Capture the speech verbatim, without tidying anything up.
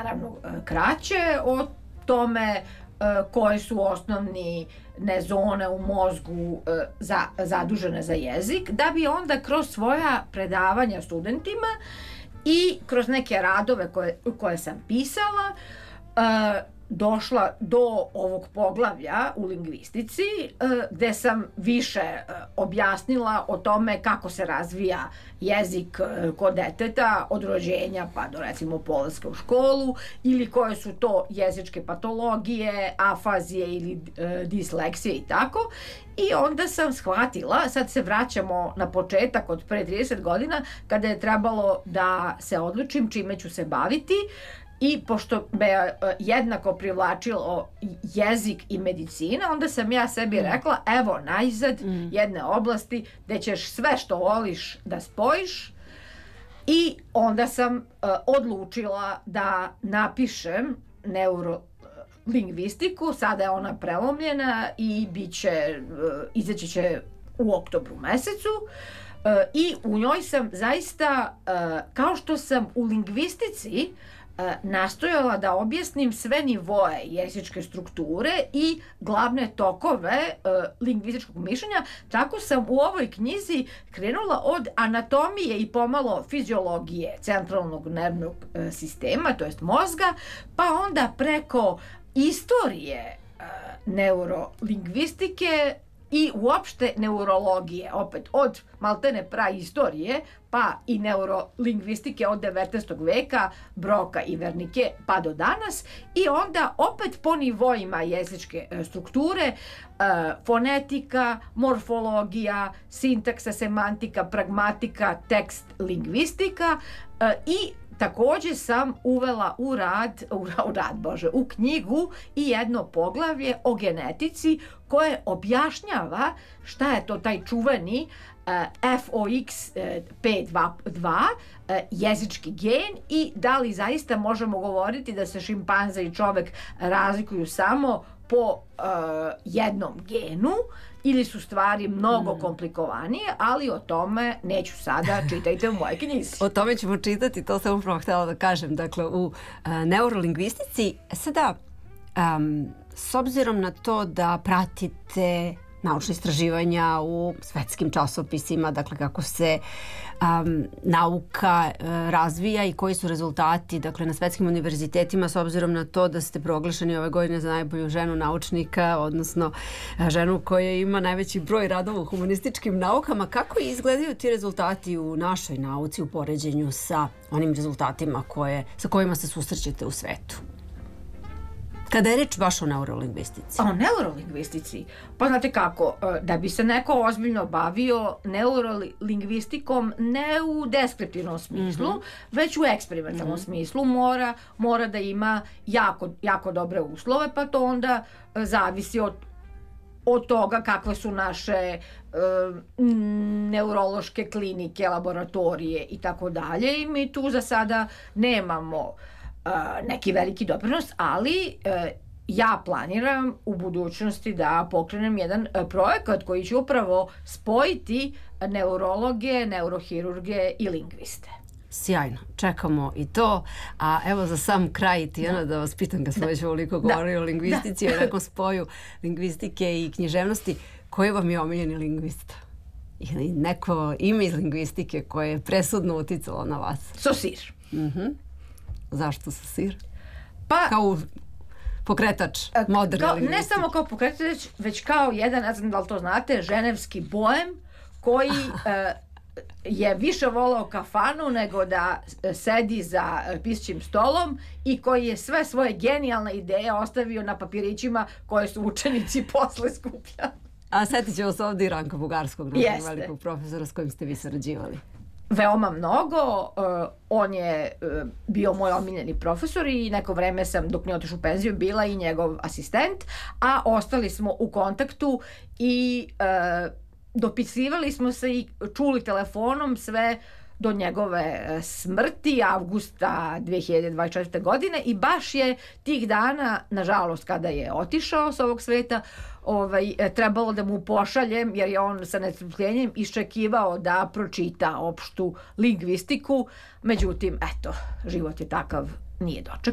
naravno kraće o tome koje su osnovni ne zone u mozgu za, zadužene za jezik, da bi onda kroz svoja predavanja studentima i kroz neke radove koje, koje sam pisala došla do ovog poglavlja u lingvistici gde sam više objasnila o tome kako se razvija jezik kod deteta od rođenja pa do recimo polaska u školu ili koje su to jezičke patologije, afazije ili disleksije i tako. I onda sam shvatila, sad se vraćamo na početak od pre trideset godina kada je trebalo da se odlučim čime ću se baviti. I pošto me jednako privlačilo jezik i medicina, onda sam ja sebi rekla, evo najzad mm. jedne oblasti gde ćeš sve što voliš da spojiš. I onda sam uh, odlučila da napišem neurolingvistiku, sada je ona prelomljena i bit će, uh, izaći će u oktobru mesecu. Uh, I u njoj sam zaista, uh, kao što sam u lingvistici nastojala da objasnim sve nivoe jezičke strukture i glavne tokove uh, lingvističkog mišljenja, tako sam u ovoj knjizi krenula od anatomije i pomalo fiziologije centralnog nervnog uh, sistema, to jest mozga, pa onda preko istorije uh, neurolingvistike i uopšte neurologije, opet od maltene praistorije, pa i neurolingvistike od devetnaestog veka, Broka i Vernike, pa do danas, i onda opet po nivoima jezičke strukture, fonetika, morfologija, sintaksa, semantika, pragmatika, tekst, lingvistika i takođe sam uvela u rad, u rad, bože, u knjigu i jedno poglavlje o genetici koje objašnjava šta je to taj čuveni uh, F O X P dva uh, jezički gen i da li zaista možemo govoriti da se šimpanza i čovek razlikuju samo po uh, jednom genu ili su stvari mnogo komplikovanije, ali o tome neću sada, čitajte u mojoj knjizi. O tome ćemo čitati, to sam upravo htjela da kažem. Dakle, u uh, neurolingvistici, sada, um, s obzirom na to da pratite naučne istraživanja u svetskim časopisima, dakle kako se um, nauka uh, razvija i koji su rezultati, dakle, na svetskim univerzitetima, s obzirom na to da ste proglašeni ove godine za najbolju ženu naučnika, odnosno uh, ženu koja ima najveći broj radova u humanističkim naukama. Kako izgledaju ti rezultati u našoj nauci u poređenju sa onim rezultatima koje, sa kojima se susrećete u svetu? Kada je reč baš o neurolingvistici? O neurolingvistici? Pa znate kako, da bi se neko ozbiljno bavio neurolingvistikom ne u deskriptivnom smislu, mm-hmm. već u eksperimentalnom mm-hmm. smislu, mora, mora da ima jako, jako dobre uslove, pa to onda zavisi od od toga kakve su naše uh, neurološke klinike, laboratorije i tako dalje. I mi tu za sada nemamo Uh, neki veliki doprinos, ali uh, ja planiram u budućnosti da pokrenem jedan uh, projekat koji će upravo spojiti neurologe, neurohirurge i lingviste. Sjajno, čekamo i to. A evo za sam kraj, Tijana, da, da vas pitam, kad smo već ovoliko govorili o lingvistici, o nekom spoju lingvistike i književnosti, koji vam je omiljeni lingvista? Ili neko ime iz lingvistike koje je presudno uticalo na vas? Saussure. Mhm. Zašto Saussure? Pa, kao pokretač moderne kao, lingvistike. Ne samo kao pokretač, već kao jedan, ne znam da li to znate, ženevski boem koji uh, je više volao kafanu nego da sedi za pisaćim stolom i koji je sve svoje genijalne ideje ostavio na papirićima koje su učenici posle skupljali. A setit ćemo se ovdje i Ranka Bugarskog, našeg velikog profesora s kojim ste vi sarađivali. Veoma mnogo, uh, on je uh, bio moj omiljeni profesor i neko vreme sam, dok nije otišao u penziju, bila i njegov asistent, a ostali smo u kontaktu i uh, dopisivali smo se i čuli telefonom sve do njegove smrti avgusta dve hiljade dvadeset četvrte. godine i baš je tih dana, nažalost kada je otišao s ovog sveta, ovaj, trebalo da mu pošaljem, jer je on sa nestrpljenjem iščekivao da pročita opštu lingvistiku, međutim, eto, život je takav, nije dočekao.